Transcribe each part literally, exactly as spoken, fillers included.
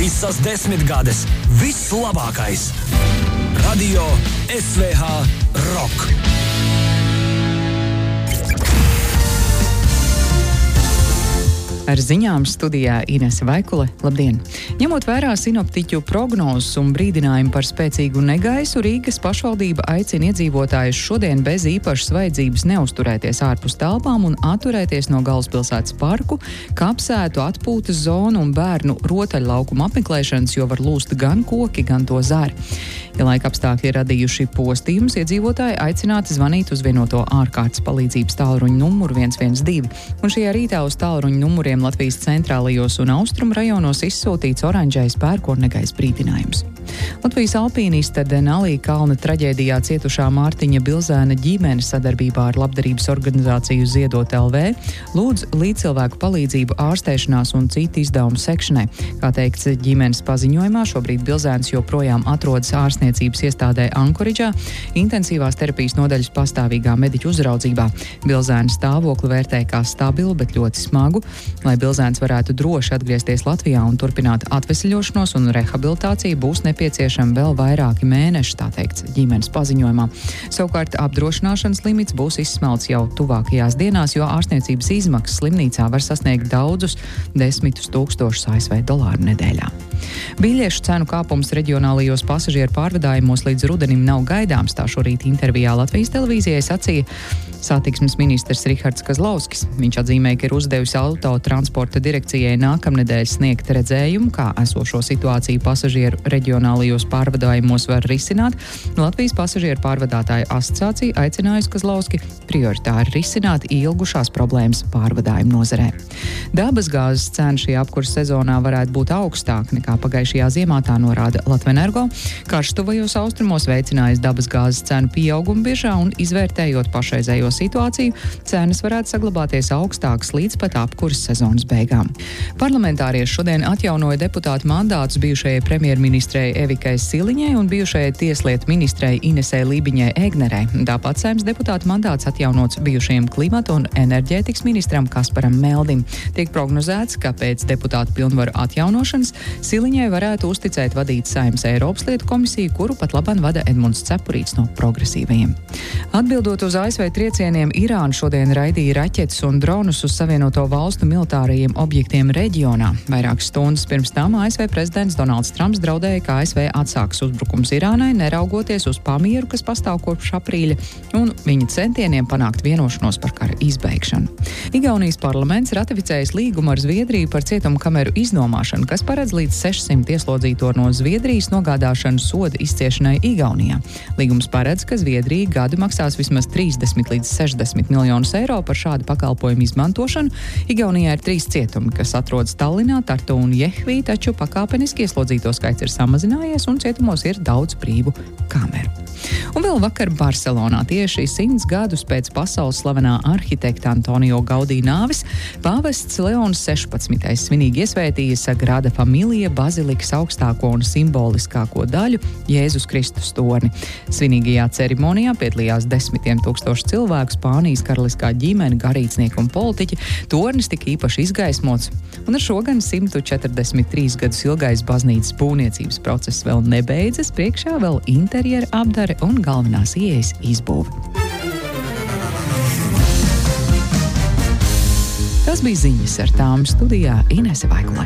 Visas desmitgades vislabākais. Radio S V H Rock. Ar ziņām studijā Inese Vaikule. Labdien! Ņemot vērā sinoptiķu prognozes un brīdinājumu par spēcīgu negaisu, Rīgas pašvaldība aicina iedzīvotājus šodien bez īpašas vajadzības neuzturēties ārpus telpām un atturēties no galvaspilsētas parku, kapsētu, atpūtas zonu un bērnu rotaļlaukumu apmeklēšanas, jo var lūst gan koki, gan to zari. Ja laika apstākļi ir radījuši postījumus, iedzīvotāji aicināti zvanīt uz vienoto ārkārtas palīdzības tālruņa numuru viens viens divi. Un šajā rītā uz tālruņa numuriem Latvijas centrālajos un austrumu rajonos izsūtīts oranžais pērkona brīdinājums. Latvijas alpīnista Denalī kalna traģēdijā cietušā Mārtiņa Bilzēna ģimene sadarbībā ar labdarības organizāciju Ziedot L V lūdz līdzcilvēku palīdzību ārstēšanās un citu izdevumu sekšanai. Kā teikts ģimenes paziņojumā, šobrīd Bilzēns joprojām atrodas ārstniecības iestādē Ankoridžā, intensīvās terapijas nodaļas pastāvīgā mediķu uzraudzībā. Bilzēna stāvokli vērtē kā stabilu, bet ļoti smagu. Lai Bilzēns varētu droši atgriezties Latvijā un turpināt atvesļošanos un rehabilitāciju, būs nepieciešami vēl vairāki mēneši, tā teikts ģimenes paziņojumā. Savukārt apdrošināšanas limits būs izsmelts jau tuvākajās dienās, jo ārstniecības izmaksas slimnīcā var sasniegt daudzus desmitus tūkstošus A S V dolāru nedēļā. Biļešu cenu kāpums reģionālajos pasažieru pārvadājumos līdz rudenim nav gaidāms, tā šorīt intervijā Latvijas televīzijai sacīja satiksmes ministrs Rihards Kazlauskis. Viņš atzīmēja, ka ir uzdevis autotransporta direkcijai nākamnedēļ sniegt redzējumu, kā esošo situāciju pasažieru reģionālajos pārvadājumos var risināt. Latvijas pasažieru pārvadātāju asociācija aicinājusi Kazlauski prioritāri risināt ilgušās problēmas pārvadājumu nozarē. Dabasgāzes cena šī apkurss sezonā varētu būt augstāka nekā pagājušajā ziemā, tā norāda Latvenergo. Karš tuvajos austrumos veicinājis dabasgāzes cenu pieaugumu biržā un izvērtējot pašreizējo situāciju, cenas varētu saglabāties augstākas līdz pat apkurss sezonas beigām. Parlamentārieši šodien atjaunoja deputātu mandātus bijušajai premjerministrei Evikai Siliņai un bijušajai tieslietu ministrei Inesei Lībiņai Egnerei. Tāpat Saeimas deputātu mandāts atjaunots bijušajam klimata un enerģētikas ministram Kasparam Meldim. Tiek prognozēts, ka pēc deputātu pilnvaru atjaunošanas Siliņai varētu uzticēt vadīt Saeimas Eiropas lietu komisiju, kuru pat laban vada Edmunds Cepurīts no progresīvajiem. Atbildot uz A S V triecieniem, Irāna šodien raidīja raķetes un dronus uz Savienoto valstu militārajiem objektiem reģionā. Vairākas stundas pirms tam A S V prezidents Donalds Trumps draudēja, ka A S V atsāks uzbrukums Irānai, neraugoties uz pamieru, kas pastāv kopš aprīļa, un viņa centieniem panākt vienošanos par kara izbeigšanu. Igaunijas parlaments ratificējis līgumu ar Zviedriju par cietumkameru iznomāšanu, kas paredz līdz sešsimt ieslodzīto no Zviedrijas nogādāšanu soda izciešanai Igaunijā. Līgums paredz, ka Zviedrija gadu maksās vismaz trīsdesmit līdz sešdesmit miljonus eiro par šādu pakalpojumu izmantošanu. Igaunijā ir trīs cietumi, kas atrodas Tallinā, Tartu un Jehvī, taču pakāpeniski ieslodzīto skaits ir samazinājies un cietumos ir daudz brīvu kameru. Un vēl vakar Barcelonā, tieši simts gadus pēc pasaules slavenā arhitekta Antonio Gaudī nāves, pāvests Leons sešpadsmitais svinīgi iesvētīja Sagrada Familija bazilikas augstāko un simboliskāko daļu Jēzus Kristus torni. Svinīgajā ceremonijā piedalījās desmitiem tūkstoši cilvēku, Spānijas karaliskā ģimene, garīdznieki un politiķi. Tornis tika īpaši izgaismots, un ar šo gan simt četrdesmit trīs gadus ilgais baznīcas būvniecības process vēl nebeidzas, priekšā vēl interjera apdare un galvenās ieejas izbūve. Tas bija ziņas, ar tām studijā Inese Vaikule.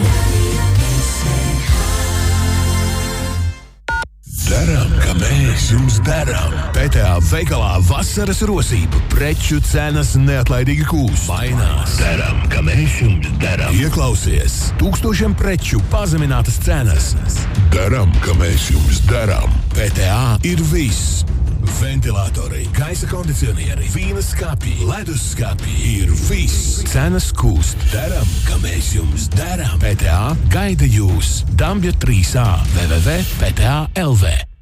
Daram, ka mēs jums daram. P T A veikalā vasaras rosība. Preču cenas neatlaidīgi kūst. Mainās. Daram, ka mēs jums daram. Ieklausies. Tūkstošiem preču pazeminātas cenas. Daram, ka mēs jums daram. P T A ir viss. Ventilatori, gaisa kondicionieri, vīnas skapji, ledus skapji ir viss. Cenas kūst. Daram, ka mēs jums daram. P T A gaida jūs. Dambja trīs A w w w punkt p t a punkt l v